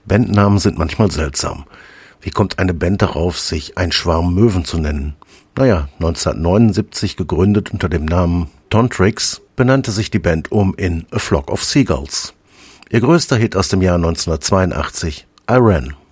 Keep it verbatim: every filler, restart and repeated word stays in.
Bandnamen sind manchmal seltsam. Wie kommt eine Band darauf, sich ein Schwarm Möwen zu nennen? Naja, neunzehnhundertneunundsiebzig gegründet unter dem Namen Tontrix, benannte sich die Band um in A Flock of Seagulls. Ihr größter Hit aus dem Jahr neunzehnhundertzweiundachtzig, I Ran.